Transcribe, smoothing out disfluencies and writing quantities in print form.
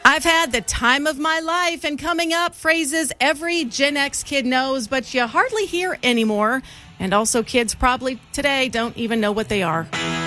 I've had the time of my life, and coming up, phrases every Gen X kid knows, but you hardly hear anymore. And also kids probably today don't even know what they are.